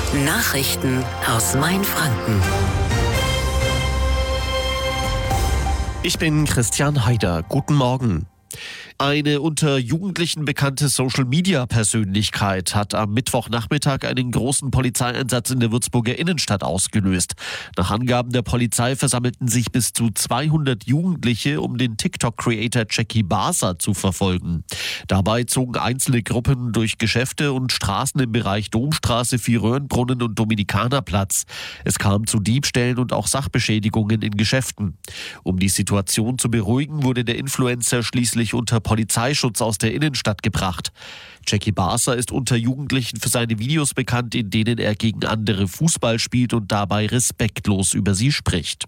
Nachrichten aus Mainfranken. Ich bin Christian Haider. Guten Morgen. Eine unter Jugendlichen bekannte Social-Media-Persönlichkeit hat am Mittwochnachmittag einen großen Polizeieinsatz in der Würzburger Innenstadt ausgelöst. Nach Angaben der Polizei versammelten sich bis zu 200 Jugendliche, um den TikTok-Creator Jackie Barser zu verfolgen. Dabei zogen einzelne Gruppen durch Geschäfte und Straßen im Bereich Domstraße, Vierröhrenbrunnen und Dominikanerplatz. Es kam zu Diebstählen und auch Sachbeschädigungen in Geschäften. Um die Situation zu beruhigen, wurde der Influencer schließlich unter Polizeischutz aus der Innenstadt gebracht. Jackie Barser ist unter Jugendlichen für seine Videos bekannt, in denen er gegen andere Fußball spielt und dabei respektlos über sie spricht.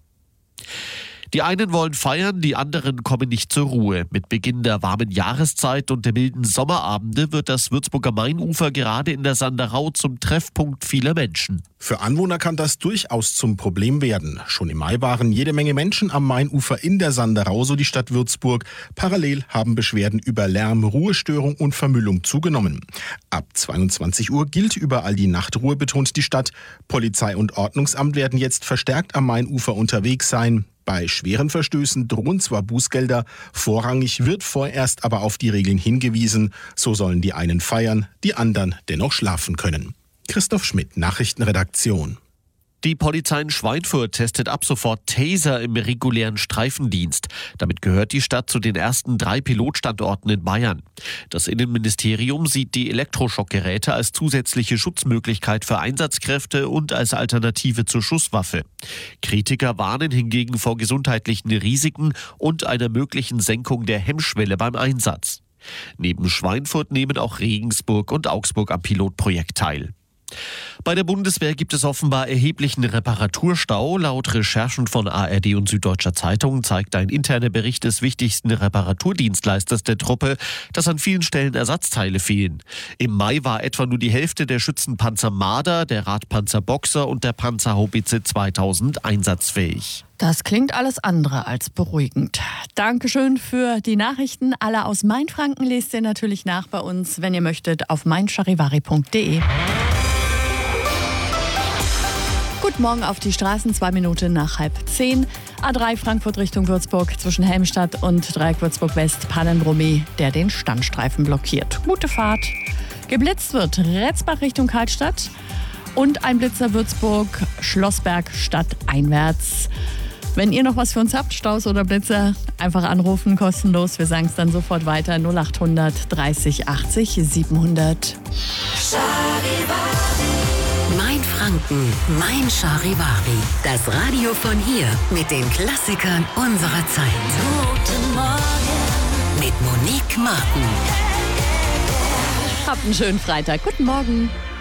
Die einen wollen feiern, die anderen kommen nicht zur Ruhe. Mit Beginn der warmen Jahreszeit und der milden Sommerabende wird das Würzburger Mainufer gerade in der Sanderau zum Treffpunkt vieler Menschen. Für Anwohner kann das durchaus zum Problem werden. Schon im Mai waren jede Menge Menschen am Mainufer in der Sanderau, so die Stadt Würzburg. Parallel haben Beschwerden über Lärm, Ruhestörung und Vermüllung zugenommen. Ab 22 Uhr gilt überall die Nachtruhe, betont die Stadt. Polizei und Ordnungsamt werden jetzt verstärkt am Mainufer unterwegs sein. Bei schweren Verstößen drohen zwar Bußgelder, vorrangig wird vorerst aber auf die Regeln hingewiesen. So sollen die einen feiern, die anderen dennoch schlafen können. Christoph Schmidt, Nachrichtenredaktion. Die Polizei in Schweinfurt testet ab sofort Taser im regulären Streifendienst. Damit gehört die Stadt zu den ersten 3 Pilotstandorten in Bayern. Das Innenministerium sieht die Elektroschockgeräte als zusätzliche Schutzmöglichkeit für Einsatzkräfte und als Alternative zur Schusswaffe. Kritiker warnen hingegen vor gesundheitlichen Risiken und einer möglichen Senkung der Hemmschwelle beim Einsatz. Neben Schweinfurt nehmen auch Regensburg und Augsburg am Pilotprojekt teil. Bei der Bundeswehr gibt es offenbar erheblichen Reparaturstau. Laut Recherchen von ARD und Süddeutscher Zeitung zeigt ein interner Bericht des wichtigsten Reparaturdienstleisters der Truppe, dass an vielen Stellen Ersatzteile fehlen. Im Mai war etwa nur die Hälfte der Schützenpanzer Marder, der Radpanzer Boxer und der Panzerhaubitze 2000 einsatzfähig. Das klingt alles andere als beruhigend. Dankeschön für die Nachrichten. Alle aus Mainfranken lest ihr natürlich nach bei uns, wenn ihr möchtet, auf meincharivari.de. Guten Morgen auf die Straßen, 2 Minuten nach 9:30. A3 Frankfurt Richtung Würzburg zwischen Helmstadt und Dreieck Würzburg West, Pallenbrummi, der den Standstreifen blockiert. Gute Fahrt. Geblitzt wird Retzbach Richtung Karlstadt und ein Blitzer Würzburg, Schlossberg stadteinwärts. Wenn ihr noch was für uns habt, Staus oder Blitzer, einfach anrufen, kostenlos. Wir sagen es dann sofort weiter, 0800 30 80 700. Mainfranken, Mein Charivari. Das Radio von hier mit den Klassikern unserer Zeit. Guten Morgen mit Monique Martin. Habt einen schönen Freitag. Guten Morgen.